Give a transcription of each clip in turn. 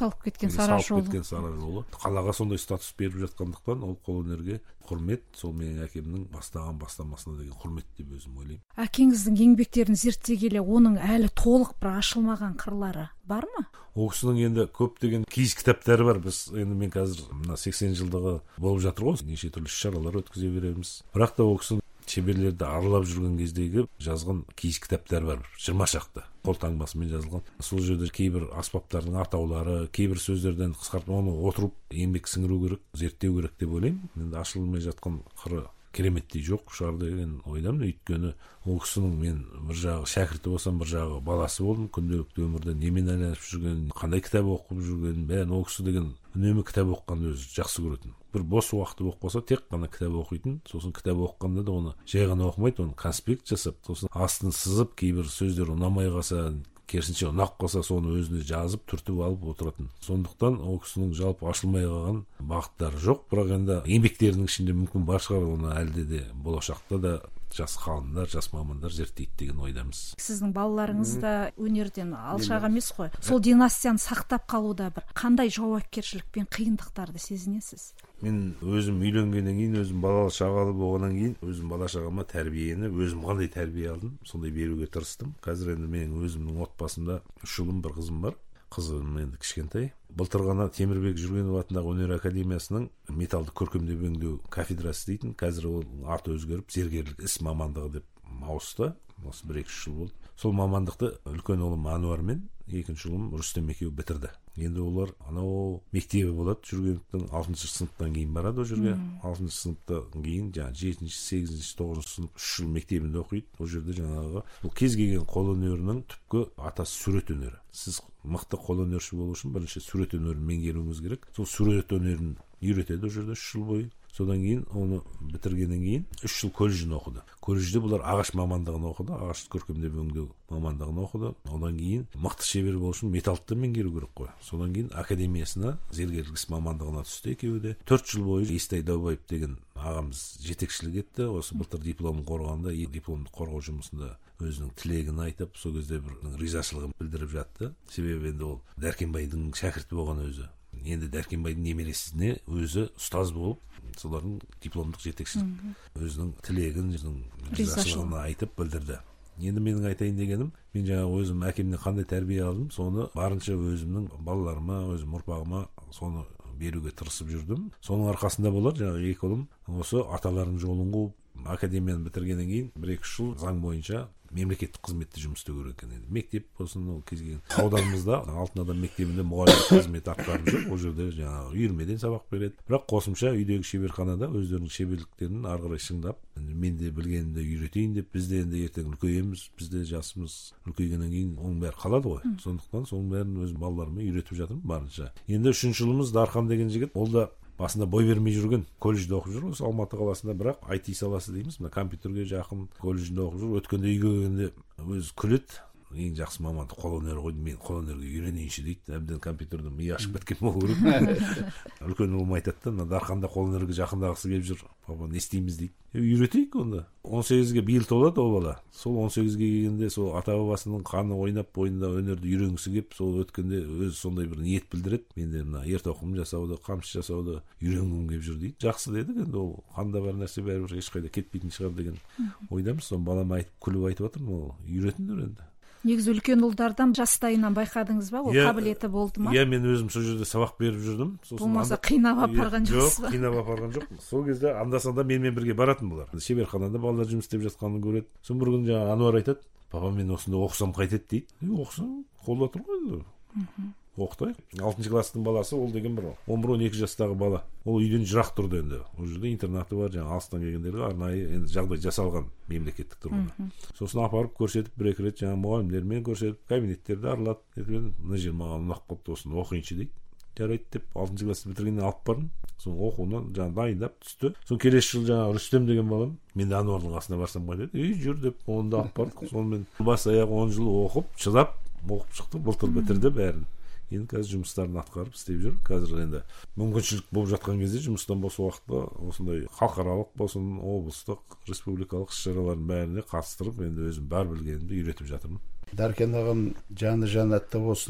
салып кеткен сара жолы. Қалаға сондай статус беріп жатқандықтан ол қолөнерге құрмет, сол менің әкемнің бастаған бастамасына деген құрмет деп өзім ойлаймын. Әкеңіздің еңбектерін зерттей келе, оның әлі толық бір ашылмаған қырлары бар ма? Ол кісінің енді көптеген киіз кітаптары бар. Біз енді мен қазір мына 80 жылдығы болып жатыр ғой, неше түрлі шаралар өткізе береміз. Бірақ та ол кісінің шеберлерді аралап жүрген кездегі жазған киіз кітаптар бар, 20 шақты қолтаңбасымен жазылған. Сол жерде кейбір аспаптардың атаулары, кейбір сөздерден қысқартып, оны отырып еңбек сіңіру керек, зерттеу керек деп ойлаймын. Енді ашылмай жатқан қыры кереметтей жоқ шығар деген ойдамын. Өйткені ол кісінің мен бір жағы шәкірті болсам, бір жағы баласы болдым. Күнделікті өмірде немен айналысып жүрген, қандай кітап оқып жүрген, бәрін ол кісі деген үнемі кітап оқығанды өзі жақсы көретін. Бір бос уақыты болып қалса, тек қана кітап оқитын. Сосын кітап оқығанда да оны жай ғана оқымайды, оны конспект жасап, сосын астын сызып, кейбір сөздер ұнамай қалса, керісінше ұнап қалса, соны өзіне жазып, түртіп алып отыратын. Сондықтан ол кісінің жалпы ашылмай қалған бағыттары жоқ. Бірақ енді еңбектерінің ішінде мүмкін бар шығар, оны әлде де болашақта да жас ғалымдар, жас мамандар зерттейді деген ойдамыз. Сіздің балаларыңыз да өнерден алшақ емес қой. Сол династияны сақтап қалуда бір қандай жауапкершілік пен қиындықтарды сезінесіз? Мен өзім үйленгеннен кейін, өзім балалы шағалы болғаннан кейін, өзім бала шағама тәрбиені, өзім қандай тәрбие алдым, сондай беруге тырыстым. Қазір енді менің өзімнің отбасымда 3 ұлым, 1 қызым бар. Қызым енді кішкентай. Былтыр ғана Темірбек Жүргенов атындағы өнер академиясының металлды көркемдеп өңдеу кафедрасы дейтін, қазір ол аты өзгеріп, зергерлік іс мамандығы деп ауысты. Осы 1-2 жыл болды. Сол мамандықты үлкен ұлым Ануар мен екінші ұлым Рүстем екеуі бітірді. Енді олар анау мектебі болады, Жүргеновтың 6 сыныптан кейін барады ол жерге. 6 сыныптан кейін жаңа 7, 8, 9 сынып 3 жыл мектебінде оқиды. Ол жерде жаңағы бұл кез келген қолөнерінің түпкі атасы сурет өнері. Сіз мықты қолөнерші болу үшін бірінші сурет өнерін меңгеруіңіз керек. Сол сурет өнерін үйретеді ол жерде 3 жыл бойы. Содан кейін оны бітіргеннен кейін 3 жыл колледжін оқыды. Колледжде бұлар ағаш мамандығын оқыды, ағаш көркемдеп өңдеу мамандығын оқыды. Одан кейін мықты шебер болу үшін металлды меңгеру керек қой. Содан кейін академиясына зергерлік іс мамандығына түсті екеуі де. 4 жыл бойы Естай Даубаев деген ағамыз жетекшілік етті. Осы былтыр дипломын қорғанда, дипломды қорғау жұмысында өзінің тілегін айтып, сол кезде бір ризашылығын білдіріп жатты. Себебі енді ол Дәркембайдың шәкірті болған өзі. Енді Дәркембайдың немересіне өзі ұстаз болып, солардың дипломдық жетекшілік өзінің тілегін, өзінің ризашылығын айтып білдірді. Енді менің айтайын дегенім, мен жаңа өзім әкемнен қандай тәрбие алдым, соны барынша өзімнің балаларыма, өзім ұрпағыма соны беруге тырысып жүрдім. Соның арқасында болар, жаңа 2 ұлым осы аталарының жолын қуып, академияны бітіргеннен кейін 1-2 жыл заң бойынша мемлекеттік қызметте жұмыс істеу керек екен. Мектеп болсын, ол кез келген ауданымызда Алтын Адам мектебінде мұғалім қызмет атқарып жүр. Ол жерде жаңағы үйірмеден сабақ береді. Бірақ қосымша үйдегі шеберханада өздерінің шеберліктерін ары қарай шыңдап, мен де білгенімді үйретейін деп, біз де енді ертең үлкейеміз, біз де жасымыз үлкейгеннен кейін оның бәрі қалады ғой. Сондықтан соның бәрін өз балаларыма үйретіп жатырмын барынша. Енді 3-ші жылымыз Дархан деген жігіт, ол да басында бой бермей жүрген, колледжде оқып жүр, осы Алматы қаласында, бірақ IT саласы дейміз, мына компьютерге жақын колледжде оқып жүр. Өткенде үйге келгенде өзі күледі. Ең жақсы мамандық қолөнер ғой, мен қолөнерге үйренейінші дейді. Әбден компьютердің миы ашып кеткен болу керек. Үлкен ұлым айтады да, Дарханда қолөнерге жақындағысы келіп жүр. Папа, не істейміз дейді. Үйретейік онда. 18-ге биыл толады ол бала. Сол 18-ге келгенде сол ата бабасының қаны ойнап, бойында өнерді үйренгісі келіп, сол өткенде өзі сондай бір ниет білдіреді. Мен де мына ертоқым жасауды, қамшы жасауды үйренгім келіп жүр дейді. Жақсы дедік, енді ол қанда бар нәрсе бәрібір ешқайда кетпейтін шығар деген ойдамыз. Соны балама айтып күліп айтып отырмын, ол үйретіңдер енді. Негізі үлкен ұлдардан жастайынан байқадыңыз ба? Ол қабілеті болды ма? Иә, мен өзім сол жерде сабақ беріп жүрдім. Болмаса қинап апарған жоқсыз ба? Жоқ, қинап апарған жоқ. Сол кезде анда-санда менімен бірге баратын бұлар. Шеберханада балалар жұмыс істеп жатқанын көреді. Сосын бір күні жаңа Ануар айтады, папа, мен осында оқысам қайтеді дейді. Оқысам, қолда тұр ғой. Оқытайық. 6-шы класстың баласы, ол деген бір 11-12 жастағы бала. Ол үйден жырақ тұрды енді. Ол жерде интернаты бар, жаңа алыстан келгендерге арнайы енді жағдай жасалған мемлекеттік тұрғыда. Сосын апарып көрсетіп, 1-2 рет жаңа мұғалімдермен көрсетіп, кабинеттерді аралады. Мына жер маған ұнап қалды, осыны оқиыншы дейді. Жарайды деп 6-шы класты бітіргеннен алып бардым. Соң оқуынан жаңа дайындап түсті. Соң келесі жыл жаңа Рүстем деген балам, мен де Ануардың қасына барсам қайтеді. Жүр деп, оны да алып бардық. Сонымен бас аяқ 10 жыл оқып, шыдап, оқып шықты. Былтыр бітірді бәрін. Енді қазір жұмыстарын атқарып істеп жүр. Қазір енді мүмкіншілік болып жатқан кезде жұмыстан бос уақытта осындай халықаралық болсын, облыстық, республикалық іс-шаралардың бәріне қатыстырып, енді өзім бар білгенімді үйретіп жатырмын. Дәркен ағам жаны жәннатта болсын.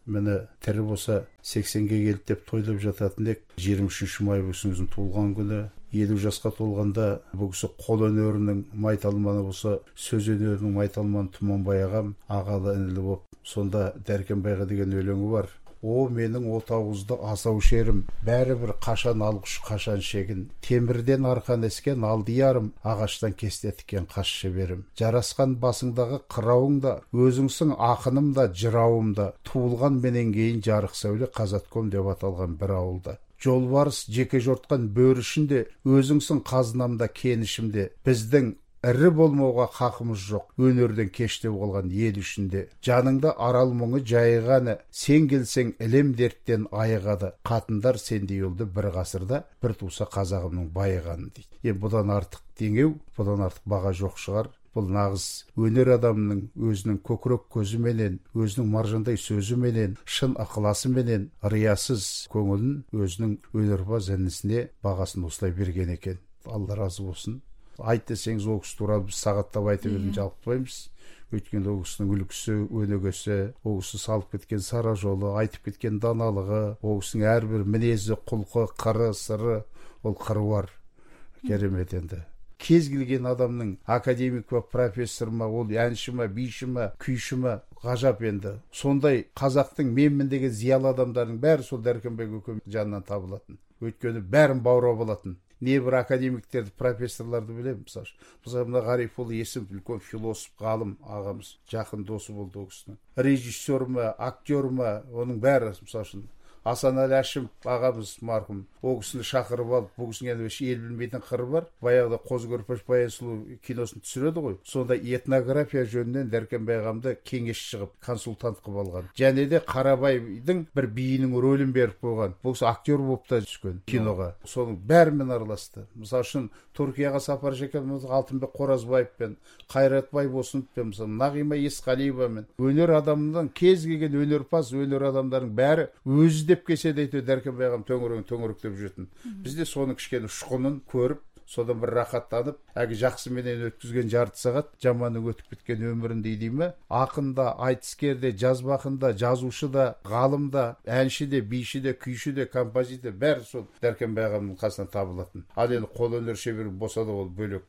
міне тірі болса 80-ге келді деп тойлап жататын ек. 23 май бұл кісінің туылған күні. 50 жасқа толғанда бұл кісі қол өнерінің майталманы болса, сөз өнерінің майталманы Тұманбай ағам ағалы інілі болып, сонда Дәркембайға деген өлеңі бар. О, менің отауызды асау шерім, бәрібір қашан алғыш, қашан шегін. Темірден арқан ескен алдиярым, ағаштан кесте тіккен қас шеберім. Жарасқан басыңдағы қырауың да, өзіңсің ақыным да, жырауым да. Туылған менен кейін жарық сәуле Қазатком деп аталған бір ауылда. Жолбарыс жеке жортқан бөр ішінде, өзіңсің қазынамда, кенішімде. Біздің ірі болмауға қақымыз жоқ, өнерден кештеп қалған ел ішінде. Жаныңда арал мұңы жайығаны, сен келсең ілем дерттен айығады. Қатындар сендей oldu бір ғасырда, бір туса қазағымның байығаны дейді. Бұдан артық теңеу, бұдан артық баға жоқ шығар. Бұл нағыз өнер адамның өзінің көкірек көзіменен, өзінің маржандай сөзіменен, шын ықыласыменен, риясыз көңілін өзінің өнерпаз інісіне бағасын осылай берген екен. Алла разы болсын. Айт десеңіз ол кісі туралы біз сағаттап айтып едім, жалықпаймыз. Өйткені ол кісінің үлгісі, өнегесі, ол кісі салып кеткен сара жолы, айтып кеткен даналығы, ол кісінің әрбір мінезі, құлқы, қыры, сыры, ол қыруар. Керемет енді. Кез келген адамның академик па, профессор ма, ол әнші ма, биші ма, күйші ма, ғажап енді. Сондай қазақтың менмін деген зиялы адамдардың бәрі сол Дәркембай көкем жанынан табылатын. Өйткені бәрін баурап алатын. Небір академиктерді, профессорларды білемін. Мысалы, мына Ғарифұлы есім үлкен философ, ғалым ағамыз, жақын досы болды ол кісінің. Режиссер ма, актер ма, оның бәрі, мысалы, Асанәлі Әшімов ағамыз марқұм, ол кісіні шақырып алып, бұл кісінің енді ел білмейтін қыры бар. Баяғыда Қозы Көрпеш Баян сұлу киносын түсіреді ғой. Сонда этнография жөнінен Дәркембай ағамды кеңес шығып, консультант қылып алған. Және де Қарабайдың бір биінің рөлін беріп қойған. Бұл кісі актер болып та түскен киноға. Соның бәрімен араласты. Мысалы үшін Түркияға сапар шеккен Алтынбек Қоразбаевпен, Қайрат Байбосыновпен, Нағима Есқалиевамен, өнер адамының кез келген өнерпаз, өнер адамдардың бәрі өзі деп кесе дейді Дәркембай ағам төңіректеп жүретін. Бізде соның кішкене ұшқынын көріп, содан бір рахаттанып, әгі жақсыменен өткізген жарты сағат, жаманның өтіп кеткен өмірін дейді ме? Ақында, айтыскерде, жазбақында, жазушыда, ғалымда, әншіде, бишіде, күйшіде, композитор бәрі сол Дәркембай ағамның қасынан табылатын. Ал енді қол өнер шебері болса да ол бөлек.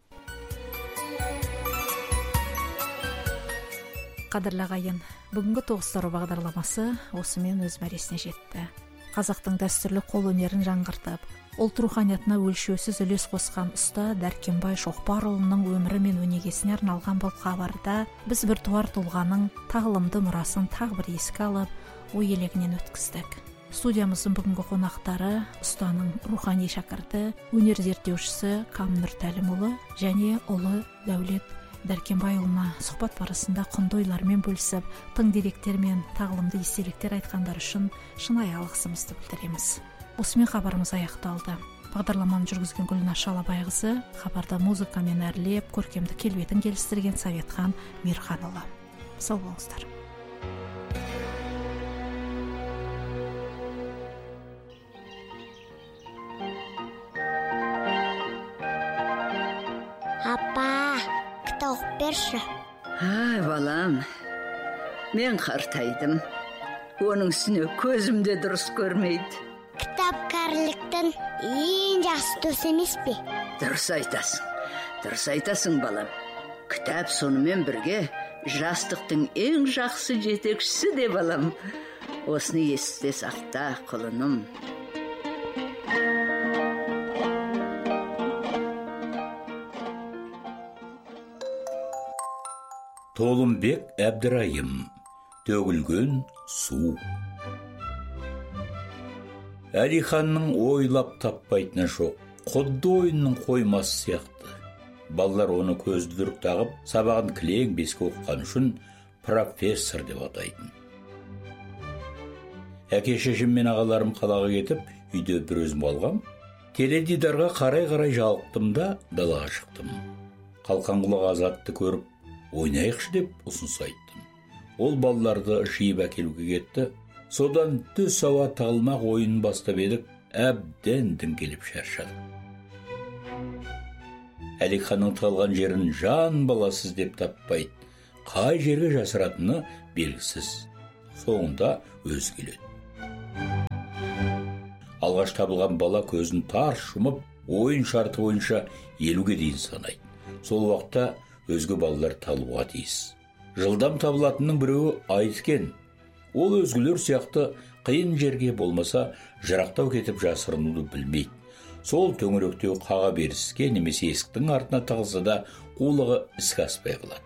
Қадірлі ағайын, бүгінгі тоғыстару бағдарламасы осымен өз мәресіне жетті. Қазақтың дәстүрлі қол өнерін жаңғыртып, ұлт руханиятына өлшеусіз үлес қосқан ұста Дәркембай Шоқпарұлының өмірі мен өнегесіне арналған бұл хабарда біз біртуар тұлғаның тағылымды мұрасын тағы бір еске алып, ой елегінен өткіздік. Студиямыздың бүгінгі қонақтары ұстаның рухани шәкірті, өнер зерттеушісі Қам Нұртәлімұлы және ұлы Дәулет Дәркембайұлына сұхбат барысында құнды ойлармен бөлісіп, тың деректер мен тағылымды естеліктер айтқандар үшін шынайы алғысымызды білдіреміз. Осымен хабарымыз аяқталды. Бағдарламаны жүргізген Гүлнар Шалабайқызы, хабарда музыкамен әрлеп, көркемдік келбетін келістірген Советхан Мирханұлы. Сау болыңыздар. Ай, балам, мен қартайдым. Оның үстіне көзімде дұрыс көрмейді. Кітап кәріліктің ең жақсы досы емес пе? Дұрыс айтасың, балам. Кітап сонымен бірге жастықтың ең жақсы жетекшісі де, балам. Осыны есте сақта, құлыным. Толымбек Әбдірайым, төгілген су. Әлиханның ойлап таппайтыны жоқ, құдды ойынның қоймасы сияқты. Балалар оны көзілдірік тағып, сабағын кілең беске оқыған үшін профессор деп атайтын. Әке-шешем мен ағаларым қалаға кетіп, үйде бір өзім қалғам. Теледидарға қарай жалықтым да далаға шықтым. Қалқанқұлақ Азатты көріп, ойнайықшы деп ұсыныс айттым. Ол балаларды жиып әкелуге кетті. Содан түс ауа тағылмақ ойын бастап едік, әбден діңкеліп шаршадым. Әлиханның тығылған жерін жан баласыз деп таппайды. Қай жерге жасыратыны белгісіз. соңында өзі келеді. Алғаш табылған бала көзін тарс жұмып, ойын шарты бойынша 50-ге дейін санайды. Сол уақытта өзге балалар табылуға тиіс. Жылдам табылатынның біреуі айткен. Ол өзгелер сияқты қиын жерге болмаса жырақтау кетіп жасырынуды білмейді. Сол төңіректеу қаға беріске немесе есіктің артына тығылса да қулығы іске аспай қалады.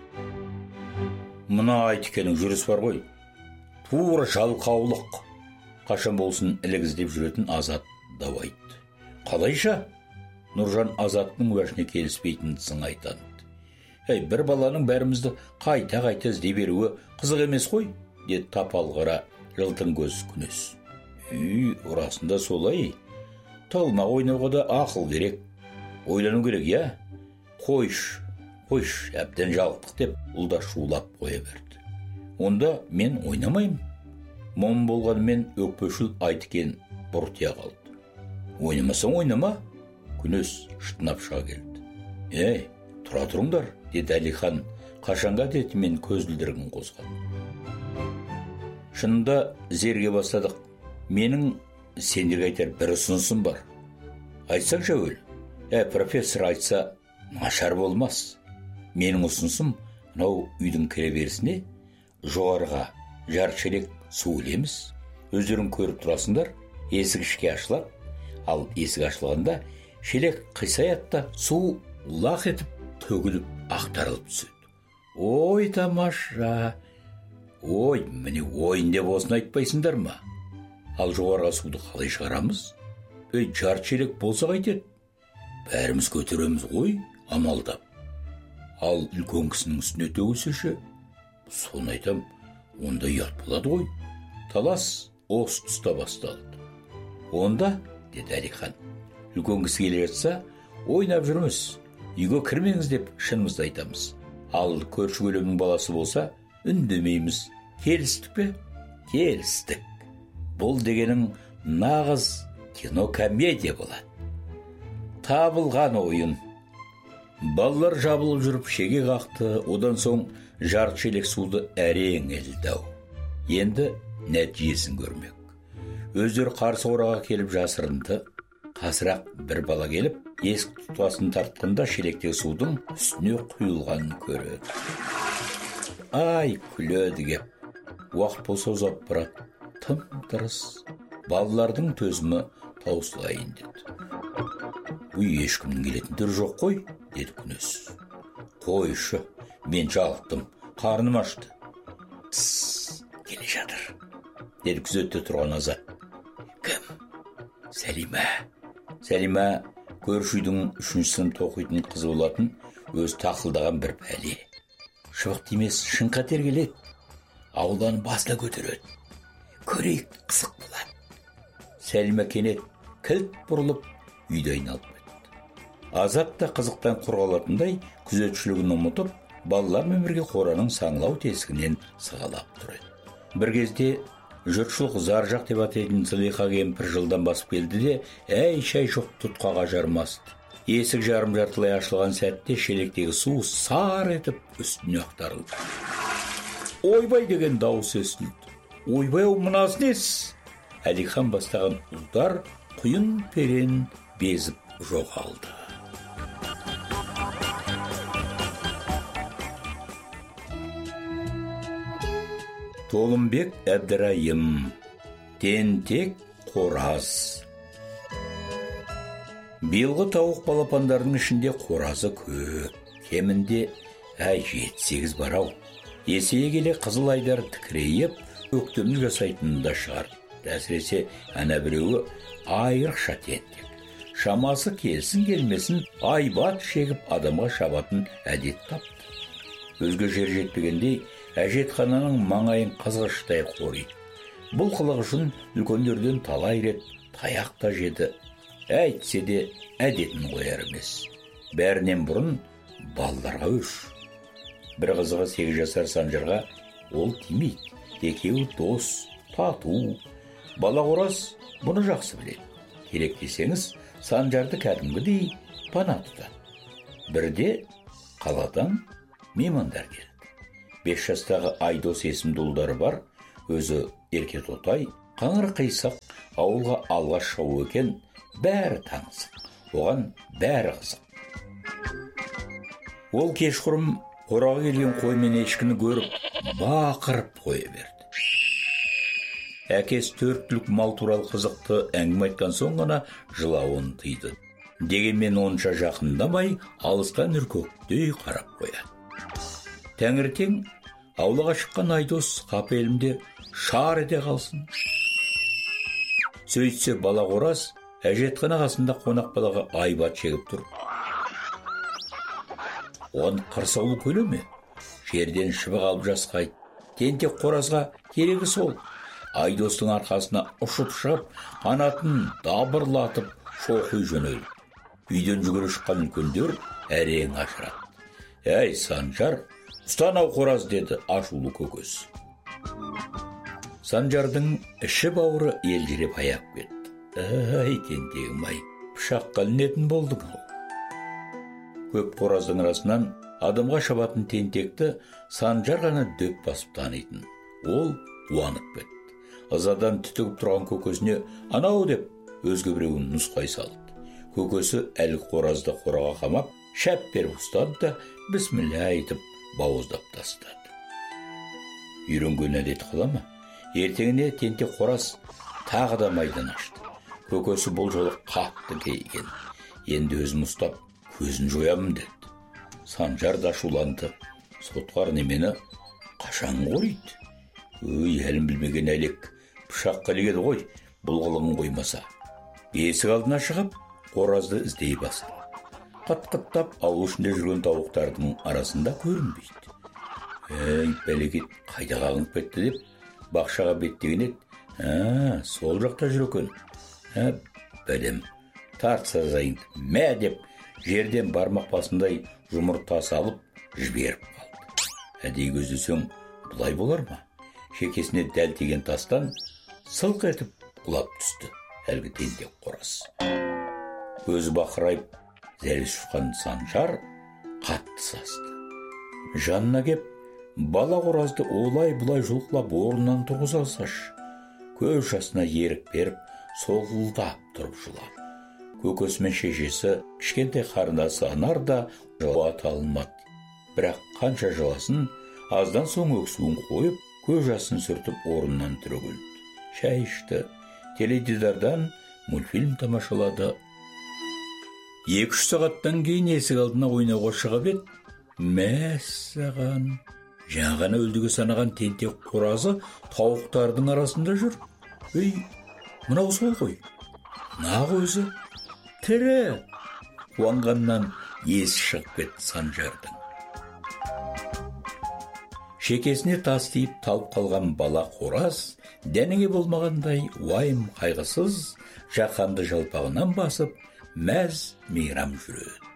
Мына Айтекенің жүріс бар ғой. Тура жалқаулық. Қашан болсын ілік іздеп жүретін Азат дау айтты. Қалайша? Нұржан Азаттың уәжіне келіспейтінін сыңай танытты. Бір баланың бәрімізді қайта іздей беруі қызық емес қой, деді тапалғыра жылтың көз Күнес. Расында солай. Тығылмақ ойнауға да ақыл керек. Ойлану керек, я? Қойш, әбден жалықтық деп ұлда шулап қоя берді. Онда мен ойнамайым. Мом болғанымен өкпешіл Айтекен бұртия қалды. Ойнамасаң ойнама, Күнес шытынап шыға келді. Тұра тұрыңдар, деді Әлихан қашанға детімен көзілдірігін қозғады. Шынында зерге бастадық. Менің сендерге айтар бір ұсынысым бар. Айтсаң Жауел. Профессор айтса, нашар болмас. Менің ұсынысым, мынау үйдің кіреберісіне жоғарыға жаршелек су ілеміз. Өздерің көріп тұрасыңдар, есік ішке ашылады. Ал есік ашылғанда шелек қисаятта су лақ етіп төгіліп ақтарылып түседі. Ой, тамаша. Ой, міне ойын деп осын айтпайсыңдар ма? Ал жоғарыға суды қалай шығарамыз? Жаршелек болса қайтеді? Бәріміз көтереміз ғой, амалдап. Ал үлкен кісінің үстіне төгілсеші? Соны айтам, онда ұят болады ғой. Талас осы тұста басталды. Онда, деді Әлихан, үлкен кісі келе жатса, ойнап жүрміз. Үйге кірмеңіз деп шынымызды айтамыз. Ал көрші көлемнің баласы болса, үндемейміз. Келістік пе? Келістік. Бұл дегенің нағыз кинокомедия болады. Табылған ойын. Балалар жабылып жүріп шеге қақты, одан соң жаршелек суды әрең елдау. Енді нәтижесін көрмек. Өздері қарсы ораға келіп жасырынды. Қасырақ бір бала келіп, есік тұтасын тартқанда шелектегі судың үстіне құйылғанын көреді. Ай, күледі кеп. Уақыт болса ұзап барады. Тым-тырыс. Балалардың төзімі таусылайын деді. Ешкімнің келетін түрі жоқ қой, деді Күнес. Қойшы, мен жалықтым, қарным ашты. Келе жатыр, деді күзетте тұрған Азат. Кім? Сәлима көрші үйдің 3-ші сыныпта оқитын қызы болатын, өз тақылдаған бір пәле. Шыбық тимес шын қатер келеді. Ауылдан басына көтереді. Көрейік қысық болады. Сәлима кенет кілт бұрылып үйді айналып кетті. Азат та қызықтан қорғалатындай күзетшілігін ұмытып, балалармен бірге қораның саңлау тесігінен сығалап тұр еді. Бір кезде жұртшылық заржақ деп атайтын Зылиха кемпір жылдан басып келді де, шай жоқ тұтқаға жармасты. Есік жарым жартылай ашылған сәтте шелектегі су сар етіп үстіне ақтарылды. Ойбай деген дауыс естілді. Ойбай-ау, мынасы несі? Әлихан бастаған ұлдар құйын перен безіп жоғалды. Толымбек Әбдірайым. Тентек қораз. Биылғы тауық балапандардың ішінде қоразы көп. Кемінде 7-8 барау. Есейе келе Қызыл Айдар тікірейіп, өктемін жасайтынында шығар. Әсіресе әна біреуі айрықша тентек. Шамасы келсін келмесін айбат шегіп адамға шабатын әдет тапты. Өзге жер жетпегендей, әжетхананың маңайын қызғыштай қориды. Бұл қылық үшін үлкендерден талай рет таяқ та жеді. Әйтсе де әдетін қояр емес. Бәрінен бұрын балаларға өш. Бір қызығы 8 жасар Санжарға ол тимейді. Екеуі дос, тату. Бала қораз бұны жақсы біледі. Керек десеңіз, Санжарды кәдімгідей пана тұтады. Бірде қаладан меймандар келді. 5 жастағы Айдос есімді ұлдары бар, өзі ерке тотай, қаңыр қисық ауылға алғаш шығу екен, бәрі таңсық, оған бәрі қызық. Ол кешқұрым қораға келген қой мен ешкіні көріп, бақырып қоя берді. Әкесі 4 түлік мал туралы қызықты әңгіме айтқан соң ғана жылауын тыйды. Дегенмен онша жақындамай, алыстан үркектей қарап қояды. Таңертең аулаға шыққан Айдос қапелімде шар ете қалсын. Сөйтсе бала қораз әжетхана қасында қонақ балаға айбат шегіп тұр. Оған қырсаулы көле ме? Жерден шыбық алып жасқайды. Тентек қоразға керегі сол. Айдостың арқасына ұшып шығып, қанатын дабырлатып шоқи жөнелді. Үйден жүгіре шыққан үлкендер әрең ажырады. «Әй, Санжар, ұстанау қораз», деді ашулы көкесі. Санжардың іші бауыры елжіреп аяп кетті. «Әй, тентегім-ай, пышаққа ілінетін болдың ау». Көп қораздың арасынан адамға шабатын тентекті Санжар ғана дөп басып танитын. Ол уанып кетті. Ызадан түтігіп тұрған көкесіне «Анау» деп өзге біреуін нұсқай салды. Көкесі әлгі қоразды қораға қамап, шәп беріп ұстады да бісміллә айтып бауыздап тастады. Үйренген әдет қыла ма? Ертеңіне тентек қораз тағы да майдан ашты. Көкесі бұл жолы қатты кейген. Енді өзім ұстап, көзін жоямын деді. Санжар да ашуланды. Сотқар немені қашан қориды? Өй, әлім білмеген әлек, пышаққа ілігеді ғой, бұл қылығын қоймаса. Есік алдына шығып, қоразды іздей басты. Қат-қаттап ауыл ішінде жүрген тауықтардың арасында көрінбейді. «Әй, бәлекет, қайда қағынып кетті» деп бақшаға беттеген еді. Сол жақта жүр екен. Бәлем, тартса жайын, мә деп жерден бармақ басындай жұмыртқа салып жіберіп қалды. Әдей көздесең, бұлай болар ма? Шекесіне дәл тиген тастан сылқ етіп құлап түсті әлгі тентек қораз. Көзі бақырайып, зәресі ұшқан Санжар қатты састы. Жанына кеп, бала қоразды олай-бұлай жұлқылап орнынан тұрғыза салсашы. Көз жасына ерік беріп, солғылдап тұрып жылап. Көкесі мен шешесі, кішкентай қарындасы Анар да жауап алмады. Бірақ қанша жыласын, аздан соң өксуін қойып, көз жасын сүртіп орнынан түрегелді. Шай ішті, теледидардан мультфильм тамашалады. 2-3 сағаттан кейін есік алдына ойнауға шығып еді. Мәссаған, жаңағана өлдіге санаған тентек қоразы тауықтардың арасында жүр. Ей, мынау сол ғой. Нақ өзі тірі. Қуанғаннан есі шығып кетті Санжардың. Шекесіне тас тиіп талып қалған бала қораз дәнеңе болмағандай уайым қайғысыз жақанды жалпағынан басып мәз мейрам жүреді.